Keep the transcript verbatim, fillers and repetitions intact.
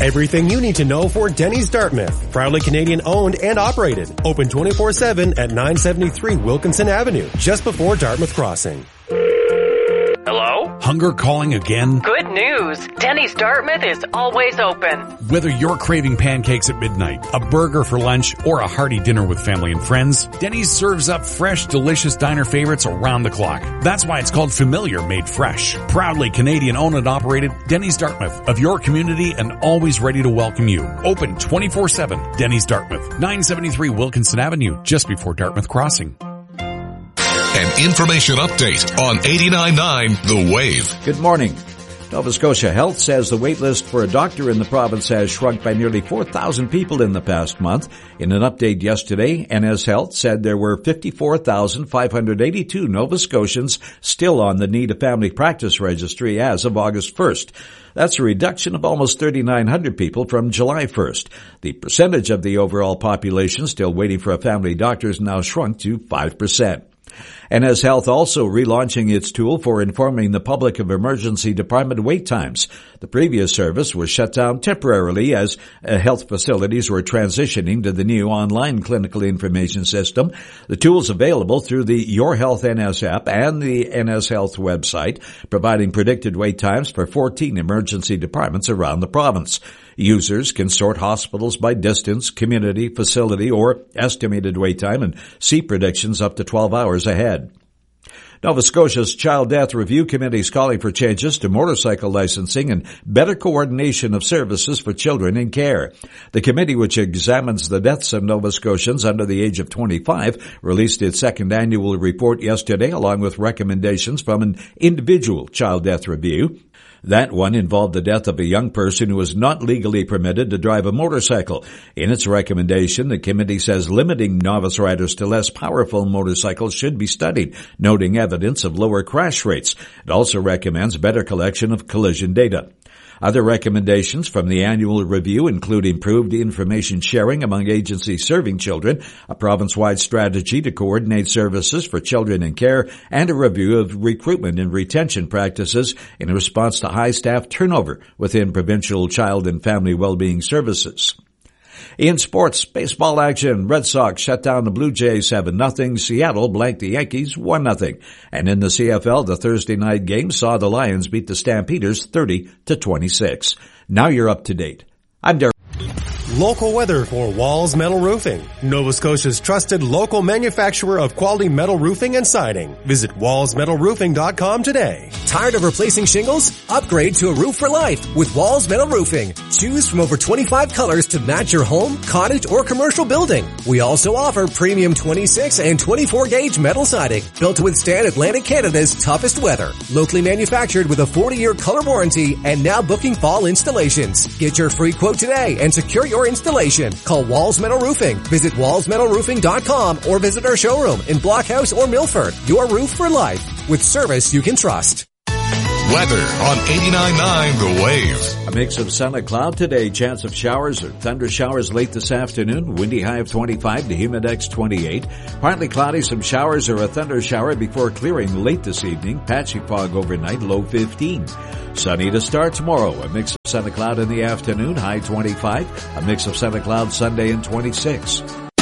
Everything you need to know for Denny's Dartmouth. Proudly Canadian owned and operated. Open twenty-four seven at nine seventy-three Wilkinson Avenue, just before Dartmouth Crossing. Hello? Hunger calling again? Good news. Denny's Dartmouth is always open. Whether you're craving pancakes at midnight, a burger for lunch, or a hearty dinner with family and friends, Denny's serves up fresh, delicious diner favorites around the clock. That's why it's called Familiar Made Fresh. Proudly Canadian owned and operated, Denny's Dartmouth, of your community and always ready to welcome you. Open twenty-four seven, Denny's Dartmouth, nine seventy-three Wilkinson Avenue, just before Dartmouth Crossing. An information update on eighty-nine point nine The Wave. Good morning. Nova Scotia Health says the wait list for a doctor in the province has shrunk by nearly four thousand people in the past month. In an update yesterday, N S Health said there were fifty-four thousand five hundred eighty-two Nova Scotians still on the Need a Family Practice Registry as of August first. That's a reduction of almost thirty-nine hundred people from July first. The percentage of the overall population still waiting for a family doctor has now shrunk to five percent. N S Health also relaunching its tool for informing the public of emergency department wait times. The previous service was shut down temporarily as uh, health facilities were transitioning to the new online clinical information system. The tool is available through the Your Health N S app and the N S Health website, providing predicted wait times for fourteen emergency departments around the province. Users can sort hospitals by distance, community, facility, or estimated wait time and see predictions up to twelve hours ahead. Nova Scotia's Child Death Review Committee is calling for changes to motorcycle licensing and better coordination of services for children in care. The committee, which examines the deaths of Nova Scotians under the age of twenty-five, released its second annual report yesterday, along with recommendations from an individual child death review. That one involved the death of a young person who was not legally permitted to drive a motorcycle. In its recommendation, the committee says limiting novice riders to less powerful motorcycles should be studied, noting evidence of lower crash rates. It also recommends better collection of collision data. Other recommendations from the annual review include improved information sharing among agencies serving children, a province-wide strategy to coordinate services for children in care, and a review of recruitment and retention practices in response to high staff turnover within provincial child and family well-being services. In sports, baseball action, Red Sox shut down the Blue Jays seven nothing, Seattle blanked the Yankees one nothing. And in the C F L, the Thursday night game saw the Lions beat the Stampeders thirty to twenty-six. Now you're up to date. I'm Derek. Local weather for Walls Metal Roofing, Nova Scotia's trusted local manufacturer of quality metal roofing and siding. Visit walls metal roofing dot com today. Tired of replacing shingles? Upgrade to a roof for life with Walls Metal Roofing. Choose from over twenty-five colors to match your home, cottage, or commercial building. We also offer premium twenty-six and twenty-four gauge metal siding built to withstand Atlantic Canada's toughest weather. Locally manufactured with a forty year color warranty and now booking fall installations. Get your free quote today and secure your installation. Call Walls Metal Roofing. Visit walls metal roofing dot com or visit our showroom in Blockhouse or Milford. Your roof for life with service you can trust. Weather on eighty-nine point nine The Wave. A mix of sun and cloud today. Chance of showers or thunder showers late this afternoon. Windy high of twenty-five to humidex twenty-eight. Partly cloudy, some showers or a thunder shower before clearing late this evening. Patchy fog overnight, low fifteen. Sunny to start tomorrow. A mix of sun and cloud in the afternoon, high twenty-five. A mix of sun and cloud Sunday and twenty-six.